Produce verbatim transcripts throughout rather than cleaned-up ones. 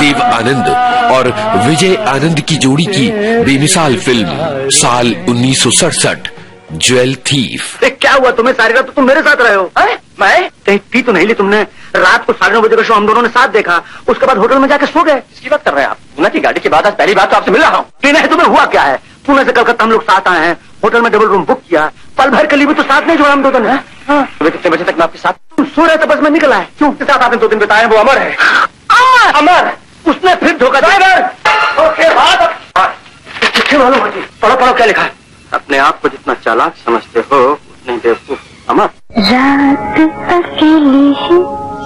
देव आनंद और विजय आनंद की जोड़ी की बेमिसाल फिल्म साल उन्नीस सौ सड़सठ ज्वेल थीफ। क्या हुआ तुम्हें? सारी रात तो तुम मेरे साथ रहे हो। है? मैं कहीं पी तो नहीं ली तुमने? रात को साढ़े नौ बजे का शो हम दोनों ने साथ देखा, उसके बाद होटल में जाकर सो गए। इसकी बात कर रहे हैं आप? पुणे की गाड़ी के बाद आज पहली बात तो आपसे मिल रहा हूँ। पीना है तुम्हें? हुआ क्या है? पुणे से कलकत्ता हम लोग साथ आए हैं, होटल में डबल रूम बुक किया, पल भर के लिए भी तो साथ नहीं जोड़ा हम दो दिन। सुबह कितने बजे तक मैं आपके साथ? तुम सो रहे थे, बस मैं निकला है। क्यों? साथ आपने दो दिन बताए, वो अमर है। अमर उसने फिर धोखा दिया। मालूम होती पढ़ो पढ़ो क्या लिखा है। अपने आप को जितना चालाक समझते हो उतने बेवकूफ। अमर रात अकेली है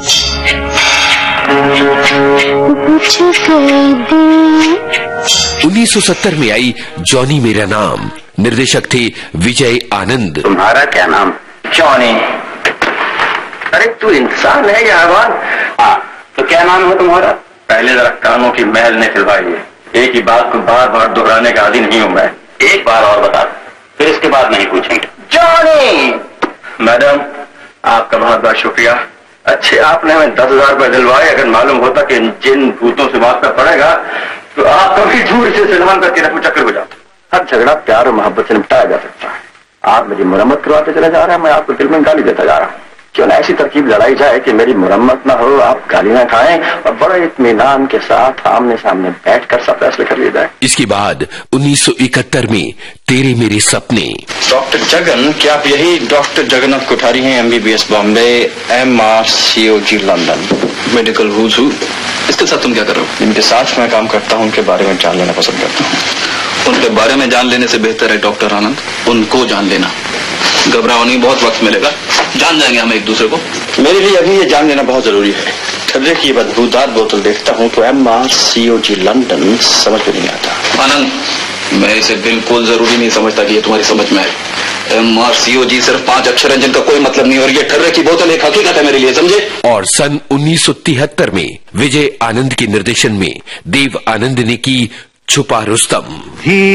उन्नीस सौ सत्तर में आई जॉनी मेरा नाम। निर्देशक थे विजय आनंद। तुम्हारा क्या नाम? जॉनी। अरे तू इंसान है या हैवान? हाँ, तो क्या नाम है तुम्हारा? पहले जरा कानों की मैल ने खिलवाई है। एक ही बात को बार बार दोहराने का आदी नहीं हूँ मैं। एक बार और बता, फिर इसके बाद नहीं पूछेंगे। जॉनी। मैडम आपका बहुत बहुत शुक्रिया। अच्छे आपने हमें दस हजार रुपए दिलवाए। अगर मालूम होता कि जिन भूतों से बात कर पड़ेगा तो आप कभी दूर से सलमान करके रफू चक्कर हो जाता। हर झगड़ा प्यार और मोहब्बत से निपटाया जा सकता है। आप मेरी मुरम्मत करवाते चले जा रहे हैं, मैं आपको दिल में गाली देता जा रहा हूँ। क्यों ना ऐसी तरकीब लड़ाई जाए कि मेरी मुरम्मत ना हो, आप गाली ना खाएं और बड़े इत्मीनान के साथ आमने सामने बैठकर सब फैसले कर लिए जाए। इसके बाद उन्नीस सौ इकहत्तर में तेरे मेरे सपने। डॉक्टर जगन, क्या आप यही डॉक्टर जगन्नाथ कोठारी हैं? MBBS Bombay, M R C ओ जी लंदन, मेडिकल हुज हू। इसके साथ तुम क्या कर रहे हो? इनके साथ मैं काम करता हूँ, उनके बारे में जान लेना पसंद करता हूँ। उनके बारे में जान लेने से बेहतर है डॉक्टर आनंद उनको जान लेना। घबराओ नहीं, बहुत वक्त मिलेगा, जान जाएंगे हम एक दूसरे को। मेरे लिए अभी ये जान लेना बहुत जरूरी है। ठर्रे की बदबूदार बोतल देखता हूँ तो एम आर सी ओ जी लंदन समझ में नहीं आता। आनंद, मैं इसे बिल्कुल जरूरी नहीं समझता कि ये तुम्हारी समझ में आए। एम आर सी ओ जी सिर्फ पांच अक्षर है जिनका कोई मतलब नहीं, और ये ठर्रे की बोतल एक हकीकत है मेरे लिए, समझे? और सन उन्नीस सौ तिहत्तर में विजय आनंद के निर्देशन में देव आनंद ने की छुपा रुस्तम।